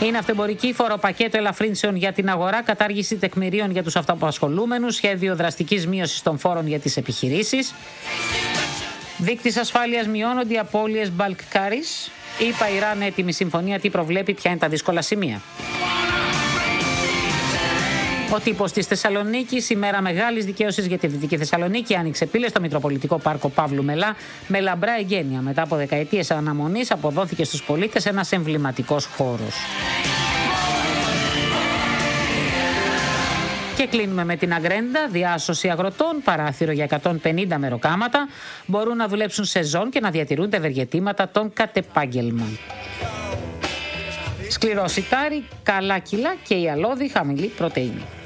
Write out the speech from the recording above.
Είναι αυτοεμπορική, φοροπακέτο ελαφρύνσεων για την αγορά, κατάργηση τεκμηρίων για τους αυτοαπασχολούμενους, σχέδιο δραστικής μείωσης των φόρων για τις επιχειρήσεις. Δείκτης ασφάλειας, μειώνονται οι απώλειες bulk carries. ΗΠΑ Ιράν έτοιμη συμφωνία, τι προβλέπει, ποια είναι τα δύσκολα σημεία. Ο τύπος της Θεσσαλονίκης, ημέρα μεγάλης δικαίωσης για τη Δυτική Θεσσαλονίκη, άνοιξε πύλες στο Μητροπολιτικό Πάρκο Παύλου Μελά με λαμπρά εγγένεια. Μετά από δεκαετίες αναμονής, αποδόθηκε στους πολίτες ένας εμβληματικός χώρος. Και κλείνουμε με την Αγκρέντα, διάσωση αγροτών, παράθυρο για 150 μεροκάματα, μπορούν να δουλέψουν σεζόν και να διατηρούν τα ευεργετήματα των κατεπάγγελμα. Σκληρό σιτάρι, καλά κιλά και η αλόδη χαμηλή πρωτεΐνη.